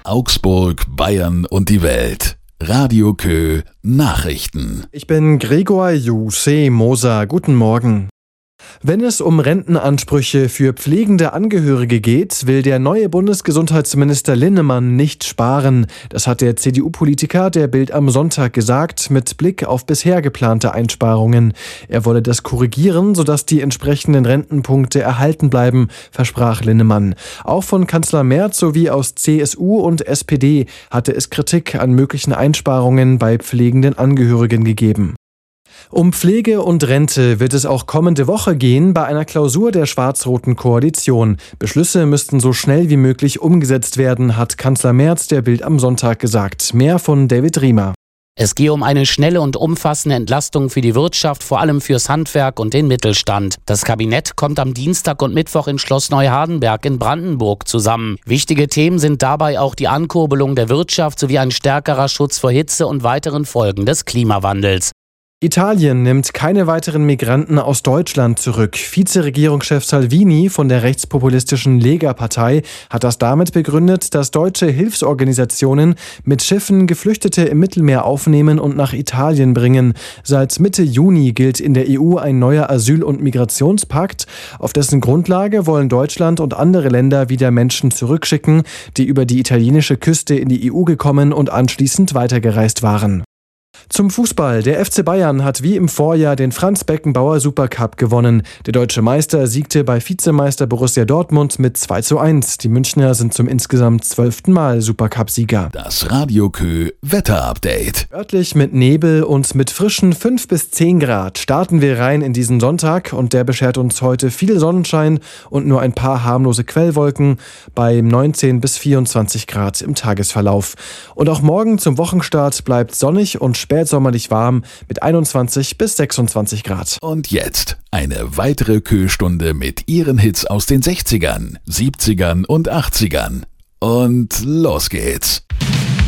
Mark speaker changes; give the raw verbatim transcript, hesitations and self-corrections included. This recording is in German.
Speaker 1: Augsburg, Bayern und die Welt. Radio Kö Nachrichten.
Speaker 2: Ich bin Gregor Juseh Moser. Guten Morgen. Wenn es um Rentenansprüche für pflegende Angehörige geht, will der neue Bundesgesundheitsminister Linnemann nicht sparen. Das hat der C D U-Politiker der Bild am Sonntag gesagt, mit Blick auf bisher geplante Einsparungen. Er wolle das korrigieren, sodass die entsprechenden Rentenpunkte erhalten bleiben, versprach Linnemann. Auch von Kanzler Merz sowie aus C S U und S P D hatte es Kritik an möglichen Einsparungen bei pflegenden Angehörigen gegeben. Um Pflege und Rente wird es auch kommende Woche gehen bei einer Klausur der schwarz-roten Koalition. Beschlüsse müssten so schnell wie möglich umgesetzt werden, hat Kanzler Merz der Bild am Sonntag gesagt. Mehr von David Riemer.
Speaker 3: Es gehe um eine schnelle und umfassende Entlastung für die Wirtschaft, vor allem fürs Handwerk und den Mittelstand. Das Kabinett kommt am Dienstag und Mittwoch in Schloss Neuhardenberg in Brandenburg zusammen. Wichtige Themen sind dabei auch die Ankurbelung der Wirtschaft sowie ein stärkerer Schutz vor Hitze und weiteren Folgen des Klimawandels.
Speaker 2: Italien nimmt keine weiteren Migranten aus Deutschland zurück. Vizeregierungschef Salvini von der rechtspopulistischen Lega-Partei hat das damit begründet, dass deutsche Hilfsorganisationen mit Schiffen Geflüchtete im Mittelmeer aufnehmen und nach Italien bringen. Seit Mitte Juni gilt in der E U ein neuer Asyl- und Migrationspakt. Auf dessen Grundlage wollen Deutschland und andere Länder wieder Menschen zurückschicken, die über die italienische Küste in die E U gekommen und anschließend weitergereist waren. Zum Fußball. Der F C Bayern hat wie im Vorjahr den Franz Beckenbauer Supercup gewonnen. Der deutsche Meister siegte bei Vizemeister Borussia Dortmund mit zwei zu eins. Die Münchner sind zum insgesamt zwölften Mal Supercup-Sieger.
Speaker 1: Das Radio Kö Wetterupdate.
Speaker 2: Örtlich mit Nebel und mit frischen fünf bis zehn Grad starten wir rein in diesen Sonntag und der beschert uns heute viel Sonnenschein und nur ein paar harmlose Quellwolken bei neunzehn bis vierundzwanzig Grad im Tagesverlauf. Und auch morgen zum Wochenstart bleibt sonnig und spätsommerlich warm mit einundzwanzig bis sechsundzwanzig Grad.
Speaker 1: Und jetzt eine weitere Kö-Stunde mit ihren Hits aus den sechzigern, siebzigern und achtzigern. Und los geht's.